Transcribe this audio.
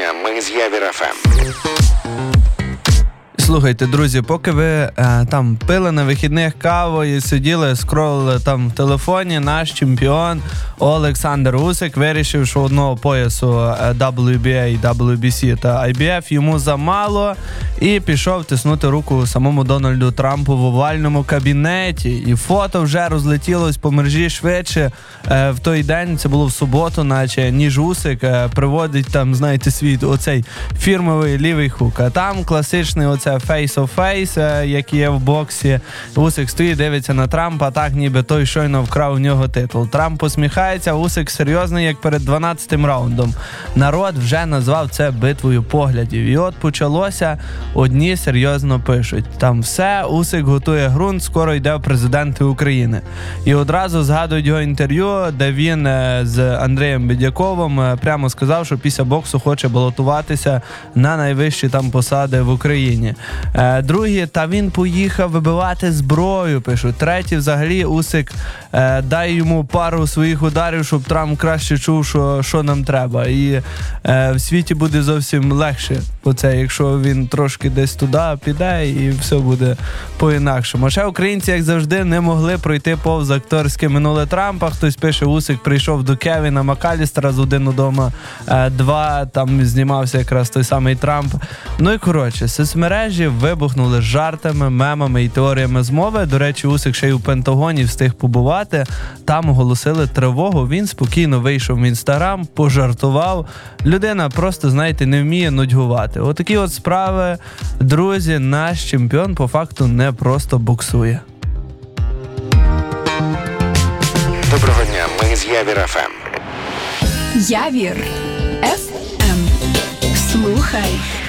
дня, ми з Явір ФМ. Слухайте, друзі, поки ви там пили на вихідних каву і сиділи, скролили там в телефоні, наш чемпіон Олександр Усик вирішив, що одного поясу WBA, WBC та IBF йому замало, і пішов тиснути руку самому Дональду Трампу в овальному кабінеті. І фото вже розлетілось по мережі швидше в той день, це було в суботу, наче, ніж Усик приводить там, знаєте, свій оцей фірмовий лівий хук. А там класичний оце face-of-face, як є в боксі. Усик стоїть, дивиться на Трампа, так ніби той щойно вкрав у нього титул. Трамп посміхається, Усик серйозний, як перед 12-м раундом. Народ вже назвав це битвою поглядів. І от почалося, одні серйозно пишуть. Там все, Усик готує ґрунт, скоро йде в президенти України. І одразу згадують його інтерв'ю, де він з Андрієм Бідяковим прямо сказав, що після боксу хоче балотуватися на найвищі там посади в Україні. Другі, та він поїхав вибивати зброю, пишуть. Треті, взагалі, Усик дай йому пару своїх ударів, щоб Трамп краще чув, що нам треба. І в світі буде зовсім легше, якщо він трошки десь туди піде, і все буде по-інакшому. А ще українці, як завжди, не могли пройти повз акторське минуле Трампа. Хтось пише, Усик прийшов до Кевіна Макалістера з «Один удома 2», там знімався якраз той самий Трамп. Ну і коротше, соцмережі вибухнули жартами, мемами і теоріями змови. До речі, Усик ще й у Пентагоні встиг побувати. Там оголосили тривогу. Він спокійно вийшов в Інстаграм, пожартував. Людина просто, знаєте, не вміє нудьгувати. Отакі от справи. Друзі, наш чемпіон по факту не просто боксує. Доброго дня, ми з Явір ФМ. Явір ФМ. Слухай